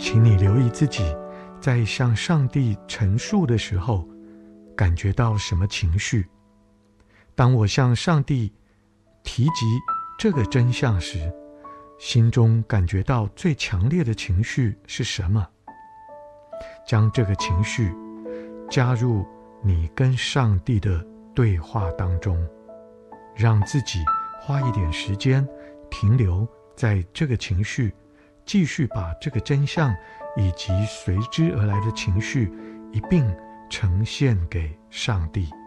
请你留意自己在向上帝陈述的时候，感觉到什么情绪。当我向上帝提及这个真相时，心中感觉到最强烈的情绪是什么？将这个情绪加入你跟上帝的对话当中，让自己花一点时间停留在这个情绪，继续把这个真相以及随之而来的情绪一并呈现给上帝。